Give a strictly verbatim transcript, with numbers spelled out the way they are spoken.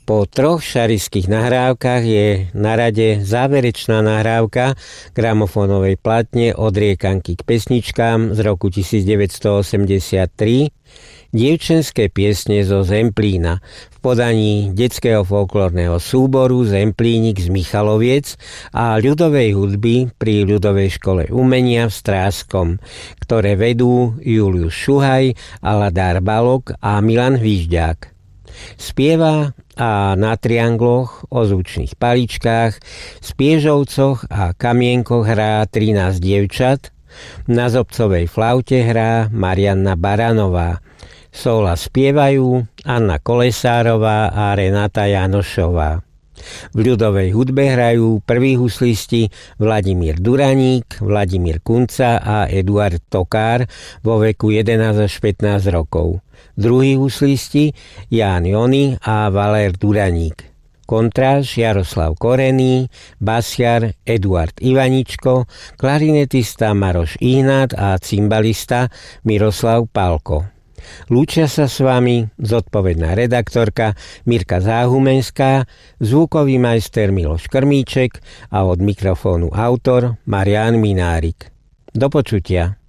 Po troch šarišských nahrávkach je na rade záverečná nahrávka gramofónovej platne Od riekanky k pesničkám z roku devätnásťstoosemdesiattri, dievčenské piesne zo Zemplína v podaní detského folklórneho súboru Zemplínik z Michaloviec a ľudovej hudby pri ľudovej škole umenia v Stráskom, ktoré vedú Julius Šuhaj, Aladár Balok a Milan Hvížďák. Spieva a na triangloch, ozvučných paličkách, spiežovcoch a kamienkoch hrá trinásť dievčat, na zobcovej flaute hrá Marianna Baranová, sóla spievajú Anna Kolesárová a Renata Janošová. V ľudovej hudbe hrajú prví huslisti Vladimír Duraník, Vladimír Kunca a Eduard Tokár vo veku jedenásť až pätnásť rokov. Druhí huslisti Ján Jony a Valér Duraník. Kontráž Jaroslav Korený, basiar Eduard Ivaničko, klarinetista Maroš Ihnat a cymbalista Miroslav Palko. Lúčia sa s vami zodpovedná redaktorka Mirka Záhumenská, zvukový majster Miloš Krmíček a od mikrofónu autor Marián Minárik. Do počutia.